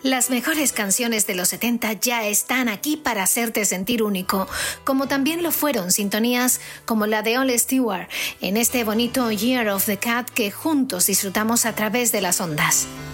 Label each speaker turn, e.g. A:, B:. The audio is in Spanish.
A: Las mejores canciones de los 70 ya están aquí para hacerte sentir único, como también lo fueron sintonías como la de Ole Stewart en este bonito Year of the Cat que juntos disfrutamos a través de las ondas.